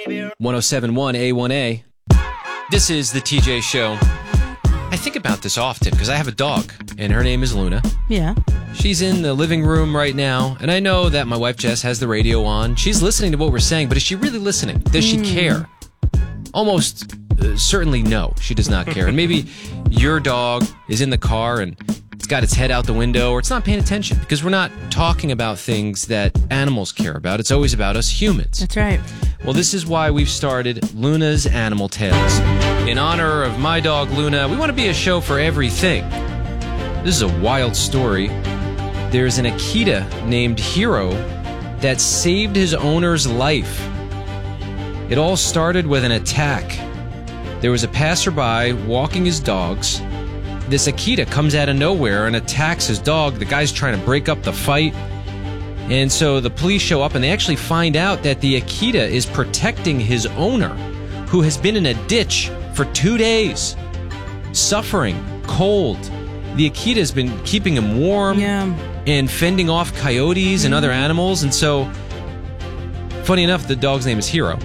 107.1 A1A. This is the TJ Show. I think about this often because I have a dog, and her name is Luna. Yeah. She's in the living room right now, and I know that my wife Jess has the radio on. She's listening to what we're saying, but is she really listening? Does she care? Almost certainly no, she does not care. And maybe your dog is in the car and it's got its head out the window, or it's not paying attention, because we're not talking about things that animals care about. It's always about us humans. That's right. Well, this is why we've started Luna's Animal Tales. In honor of my dog Luna, we want to be a show for everything. This is a wild story. There's an Akita named Hero that saved his owner's life. It all started with an attack. There was a passerby walking his dogs. This Akita comes out of nowhere and attacks his dog. The guy's trying to break up the fight. And so the police show up and they actually find out that the Akita is protecting his owner, who has been in a ditch for 2 days, suffering, cold. The Akita has been keeping him warm and fending off coyotes and other animals. And so, funny enough, the dog's name is Hero.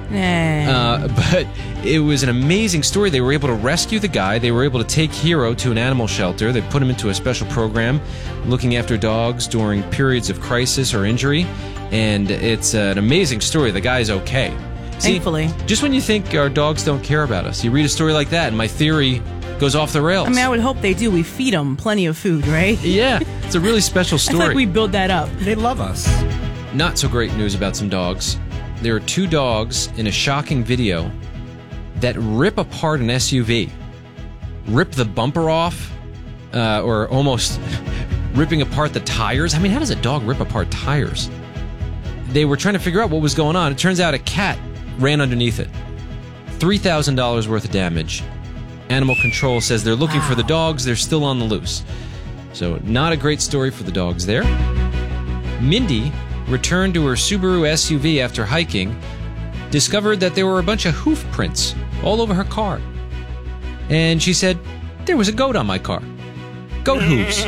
But it was an amazing story. They were able to rescue the guy. They were able to take Hero to an animal shelter. They put him into a special program looking after dogs during periods of crisis or injury. And it's an amazing story. The guy's okay. Thankfully. See, just when you think our dogs don't care about us, you read a story like that, and my theory goes off the rails. I mean, I would hope they do. We feed them plenty of food, right? Yeah, it's a really special story. I feel like we build that up. They love us. Not so great news about some dogs. There are 2 dogs in a shocking video that rip apart an SUV. Rip the bumper off, or almost ripping apart the tires. I mean, how does a dog rip apart tires? They were trying to figure out what was going on. It turns out a cat ran underneath it. $3,000 worth of damage. Animal Control says they're looking for the dogs. They're still on the loose. So not a great story for the dogs there. Mindy returned to her Subaru SUV after hiking, discovered that there were a bunch of hoof prints all over her car. And she said, there was a goat on my car. Goat hooves.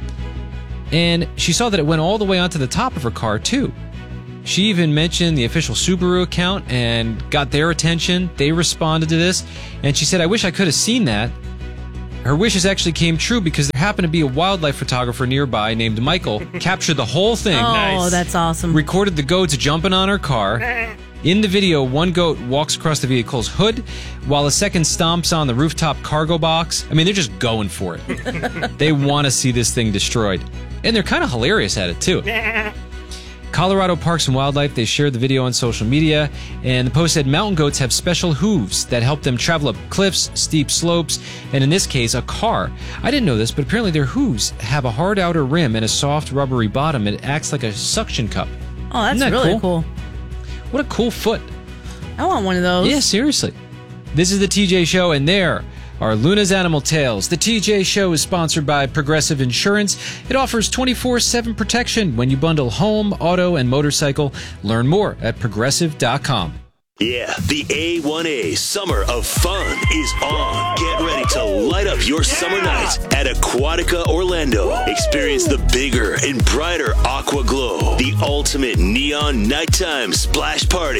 And she saw that it went all the way onto the top of her car, too. She even mentioned the official Subaru account and got their attention. They responded to this. And she said, I wish I could have seen that. Her wishes actually came true because there happened to be a wildlife photographer nearby named Michael, captured the whole thing. Oh, that's awesome. Recorded the goats jumping on her car. In the video, one goat walks across the vehicle's hood while a second stomps on the rooftop cargo box. I mean, they're just going for it. They want to see this thing destroyed. And they're kind of hilarious at it, too. Colorado Parks and Wildlife, they shared the video on social media, and the post said mountain goats have special hooves that help them travel up cliffs, steep slopes, and in this case, a car. I didn't know this, but apparently their hooves have a hard outer rim and a soft rubbery bottom. It acts like a suction cup. Oh, that's Isn't that really cool. What a cool foot. I want one of those. Yeah, seriously. This is the TJ Show, and there are Luna's Animal Tales. The TJ Show is sponsored by Progressive Insurance. It offers 24/7 protection when you bundle home, auto, and motorcycle. Learn more at Progressive.com. Yeah, the A1A Summer of Fun is on. Get ready to light up your summer nights at Aquatica Orlando. Experience the bigger and brighter Aqua Glow, the ultimate neon nighttime splash party.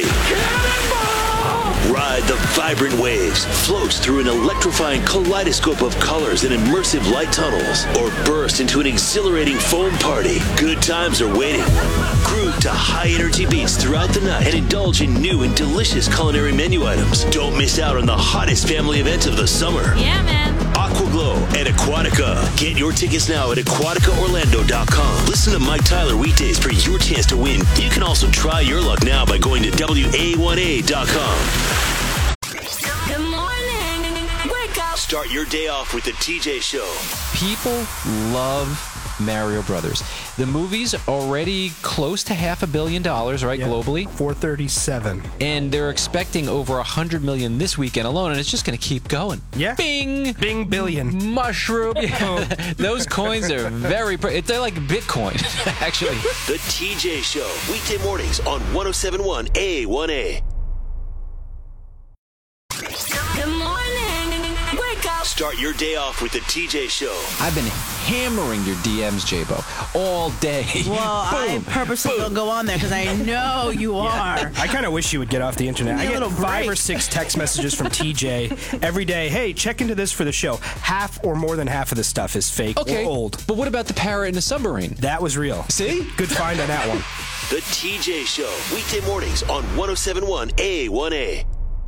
Ride the vibrant waves, float through an electrifying kaleidoscope of colors and immersive light tunnels, or burst into an exhilarating foam party. Good times are waiting. Groove to high-energy beats throughout the night and indulge in new and delicious culinary menu items. Don't miss out on the hottest family event of the summer. Yeah, man. Aquaglow at Aquatica. Get your tickets now at aquaticaorlando.com. Listen to Mike Tyler weekdays for your chance to win. You can also try your luck now by going to WA1A.com. Good morning. Wake up. Start your day off with the TJ Show. People love Mario Brothers. The movie's already close to $500 million, right, globally? 437. And they're expecting over 100 million this weekend alone, and it's just going to keep going. Yeah. Bing! Bing billion. Mushroom. Those coins are they're like Bitcoin, actually. The TJ Show. Weekday mornings on 107.1 A1A. Good morning. Wake up. Start your day off with the TJ Show. I've been hammering your DMs, J-Bo, all day. Well, I purposely don't go on there because I know you are. I kind of wish you would get off the internet. I Need a get little 5 break. or 6 text messages from TJ every day. Hey, check into this for the show. Half or more than half of the stuff is fake Okay, or old. but what about the parrot in the submarine? That was real. See? Good find on that one. The TJ Show. Weekday mornings on 107.1 A1A.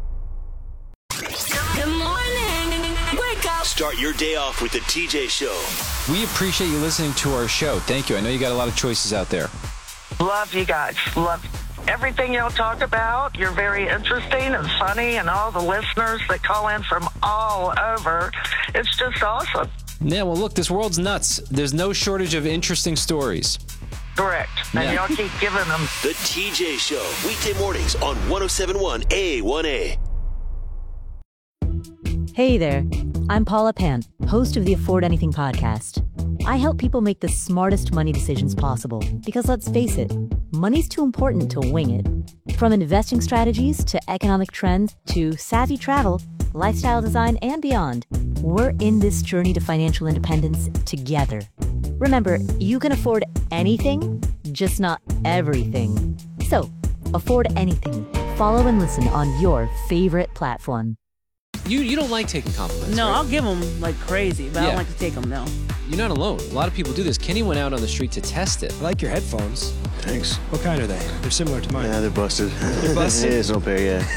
Good morning. Wake up. Start your day off with the TJ Show. We appreciate you listening to our show. Thank you. I know you got a lot of choices out there. Love you guys. Love everything y'all talk about. You're very interesting and funny, and all the listeners that call in from all over. It's just awesome. Yeah, well, look, this world's nuts. There's no shortage of interesting stories. Correct. And Yeah. y'all keep giving them. The TJ Show. Weekday mornings on 107.1 A1A. Hey there, I'm Paula Pan, host of the Afford Anything podcast. I help people make the smartest money decisions possible because let's face it, money's too important to wing it. From investing strategies to economic trends to savvy travel, lifestyle design, and beyond, we're in this journey to financial independence together. Remember, you can afford anything, just not everything. So, afford anything. Follow and listen on your favorite platform. You don't like taking compliments. No, right? I'll give them like crazy, but I Yeah. don't like to take them, no. You're not alone. A lot of people do this. Kenny went out on the street to test it. I like your headphones. Thanks. What kind are they? They're similar to mine. Yeah, they're busted. They're busted? It's no pair yet.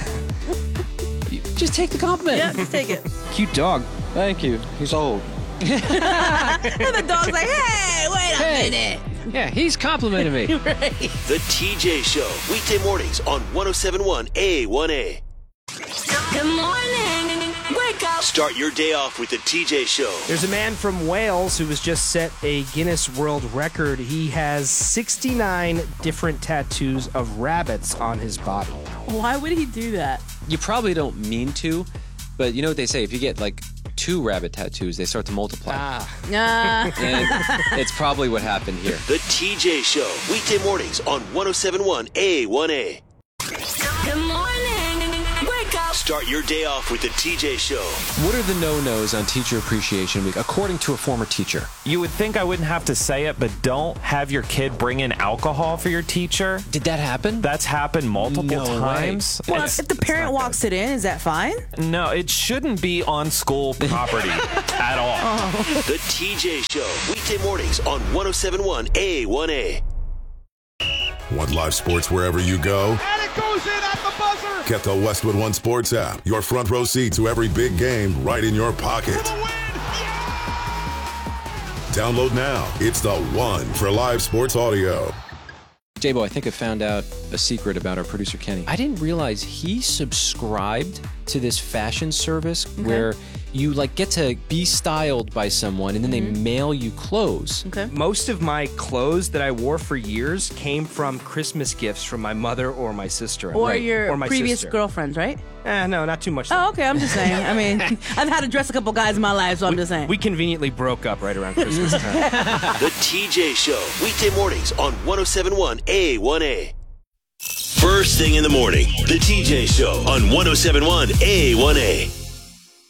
Just take the compliment. Yeah, just take it. Cute dog. Thank you. He's old. And the dog's like, hey, wait a minute. Yeah, he's complimenting me. Right. The TJ Show. Weekday mornings on 107.1 A1A. Good morning. Wake up. Start your day off with the TJ Show. There's a man from Wales who has just set a Guinness World Record. He has 69 different tattoos of rabbits on his body. Why would he do that? You probably don't mean to, but you know what they say? If you get like 2 rabbit tattoos, they start to multiply. Nah. And it's probably what happened here. The TJ Show. Weekday mornings on 107.1 A1A. Good morning. Wake up. Start your day off with the TJ Show. What are the no-nos on Teacher Appreciation Week, according to a former teacher? You would think I wouldn't have to say it, but don't have your kid bring in alcohol for your teacher. Did that happen? That's happened multiple No times. Well, It's- if the parent it's not walks it in, is that fine? good. No, it shouldn't be on school property at all. The TJ Show. Weekday mornings on 107.1 A1A. Want live sports wherever you go? And it goes in at the buzzer. Get the Westwood One Sports app. Your front row seat to every big game right in your pocket. For the win. Download now. It's the one for live sports audio. J-Bo, I think I found out a secret about our producer, Kenny. I didn't realize he subscribed to this fashion service where you like get to be styled by someone and then they mail you clothes. Okay. Most of my clothes that I wore for years came from Christmas gifts from my mother or my sister. Or your or my previous sister. girlfriends, right? No, not too much. Oh, okay. I'm just saying. I mean, I've had to dress a couple guys in my life, so I'm just saying. We conveniently broke up right around Christmas time. The TJ Show. Weekday mornings on 107.1 A1A. First thing in the morning. The TJ Show on 107.1 A1A.